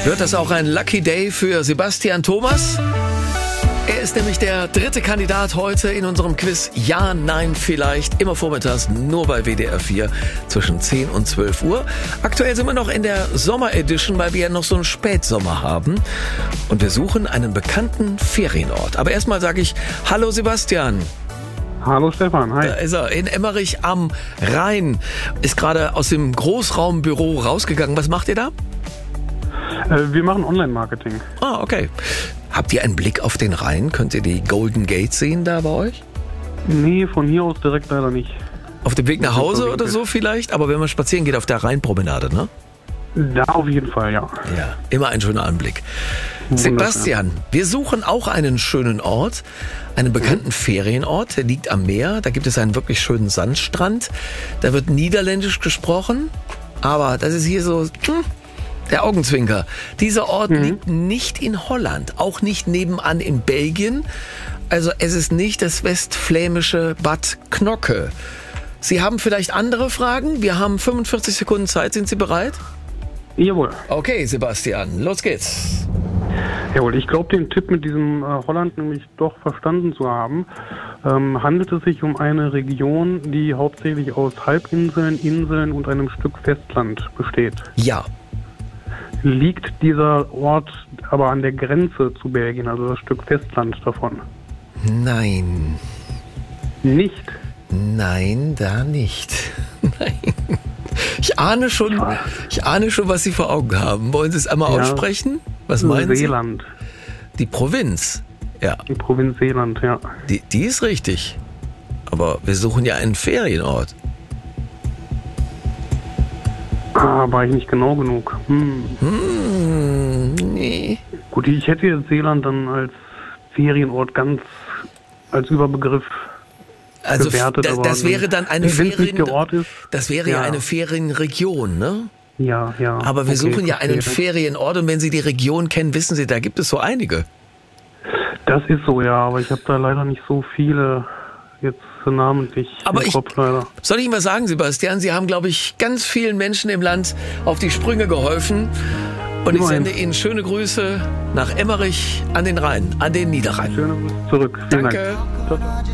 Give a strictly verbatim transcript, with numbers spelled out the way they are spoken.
Wird das auch ein Lucky Day für Sebastian Thomas? Er ist nämlich der dritte Kandidat heute in unserem Quiz Ja, Nein, Vielleicht. Immer vormittags nur bei W D R vier zwischen zehn und zwölf Uhr. Aktuell sind wir noch in der Sommer-Edition, weil wir ja noch so einen Spätsommer haben. Und wir suchen einen bekannten Ferienort. Aber erstmal sage ich Hallo Sebastian. Hallo Stefan, hi. Da ist er, in Emmerich am Rhein. Ist gerade aus dem Großraumbüro rausgegangen. Was macht ihr da? Äh, wir machen Online-Marketing. Ah, okay. Habt ihr einen Blick auf den Rhein? Könnt ihr die Golden Gate sehen da bei euch? Nee, von hier aus direkt leider nicht. Auf dem Weg nach Hause oder so vielleicht? Aber wenn man spazieren geht auf der Rheinpromenade, ne? Da auf jeden Fall, ja. Ja, immer ein schöner Anblick. Wunderschön. Sebastian, wir suchen auch einen schönen Ort, einen bekannten mhm. Ferienort, der liegt am Meer. Da gibt es einen wirklich schönen Sandstrand. Da wird Niederländisch gesprochen, aber das ist hier so hm, der Augenzwinker. Dieser Ort mhm. liegt nicht in Holland, auch nicht nebenan in Belgien. Also es ist nicht das westflämische Bad Knocke. Sie haben vielleicht andere Fragen? Wir haben fünfundvierzig Sekunden Zeit. Sind Sie bereit? Jawohl. Okay, Sebastian, los geht's. Jawohl, ich glaube, den Tipp mit diesem äh, Holland nämlich doch verstanden zu haben. Ähm, handelt es sich um eine Region, die hauptsächlich aus Halbinseln, Inseln und einem Stück Festland besteht? Ja. Liegt dieser Ort aber an der Grenze zu Belgien, also das Stück Festland davon? Nein. Nicht? Nein, da nicht. Nein. Ich ahne schon, ich ahne schon, was Sie vor Augen haben. Wollen Sie es einmal ja. aussprechen? Was meinen Seeland. Sie? Die Provinz. Ja. Die Provinz Seeland, ja. Die, die ist richtig. Aber wir suchen ja einen Ferienort. Ah, war ich nicht genau genug. Hm. Hm, nee. Gut, ich hätte jetzt Seeland dann als Ferienort ganz als Überbegriff also bewertet. Das, das wäre dann eine Ferien, der Ort ist, das wäre ja. ja eine Ferienregion, ne? Ja, ja. Aber wir okay, suchen ja einen verstehe. Ferienort und wenn Sie die Region kennen, wissen Sie, da gibt es so einige. Das ist so, ja, aber ich habe da leider nicht so viele jetzt namentlich aber im ich, Kopf leider. Soll ich mal sagen, Sebastian, Sie haben, glaube ich, ganz vielen Menschen im Land auf die Sprünge geholfen. Und ich sende Ihnen schöne Grüße nach Emmerich an den Rhein, an den Niederrhein. Schöne Grüße zurück. Vielen Danke. Dank. Ciao, ciao.